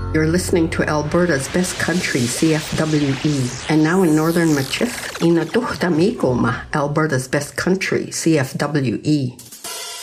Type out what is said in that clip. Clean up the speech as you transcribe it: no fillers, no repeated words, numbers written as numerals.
You're listening to Alberta's Best Country, CFWE. And now in Northern Machif, ina duhta mikoma, Alberta's Best Country, CFWE.